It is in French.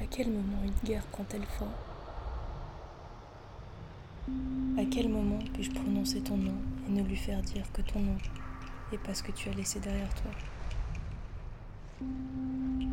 quel moment une guerre prend-elle fin? À quel moment puis-je prononcer ton nom et ne lui faire dire que ton nom et pas ce que tu as laissé derrière toi?